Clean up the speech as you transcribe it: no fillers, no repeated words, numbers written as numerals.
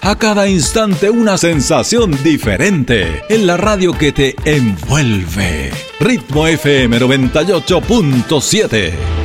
A cada instante una sensación diferente en la radio que te envuelve. Ritmo FM 98.7.